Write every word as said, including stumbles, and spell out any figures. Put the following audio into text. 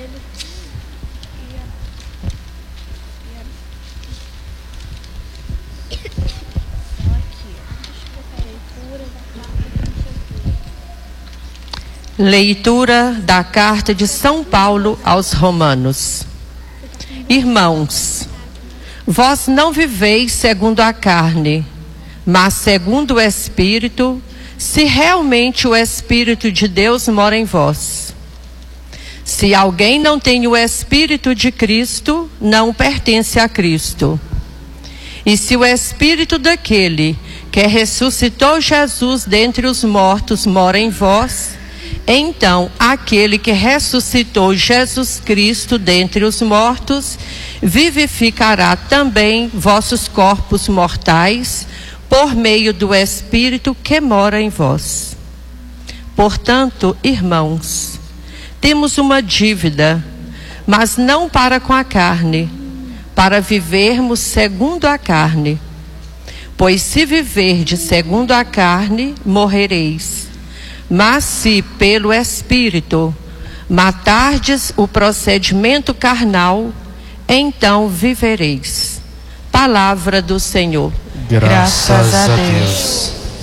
Leitura da carta de São Paulo aos Romanos. Irmãos, vós não viveis segundo a carne, mas segundo o Espírito, se realmente o Espírito de Deus mora em vós. Se alguém não tem o Espírito de Cristo, não pertence a Cristo. E se o Espírito daquele que ressuscitou Jesus dentre os mortos mora em vós, então aquele que ressuscitou Jesus Cristo dentre os mortos vivificará também vossos corpos mortais por meio do Espírito que mora em vós. Portanto, irmãos, temos uma dívida, mas não para com a carne, para vivermos segundo a carne. Pois se viverdes segundo a carne, morrereis. Mas se pelo Espírito matardes o procedimento carnal, então vivereis. Palavra do Senhor. Graças a Deus.